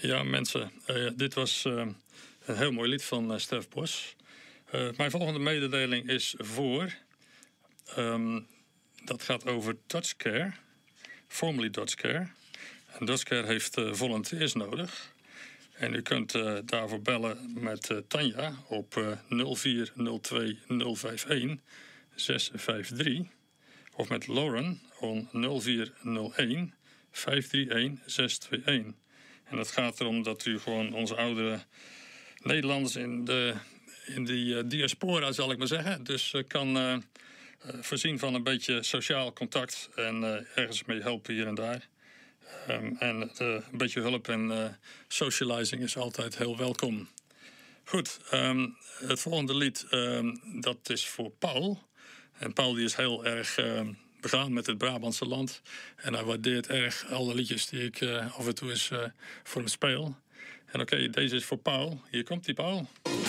Ja, mensen, dit was een heel mooi lied van Stef Bos. Mijn volgende mededeling is voor. Dat gaat over DutchCare, formerly DutchCare. En DutchCare heeft volunteers nodig. En u kunt daarvoor bellen met Tanja op 0402 051 653. Of met Lauren op 0401 531 621. En dat gaat erom dat u gewoon onze oudere Nederlanders in die diaspora, zal ik maar zeggen, dus kan voorzien van een beetje sociaal contact en ergens mee helpen hier en daar. En een beetje hulp en socializing is altijd heel welkom. Goed, het volgende lied, dat is voor Paul. En Paul die is heel erg begaan met het Brabantse land. En hij waardeert erg alle liedjes die ik af en toe eens voor hem speel. En oké, deze is voor Paul. Hier komt die, Paul.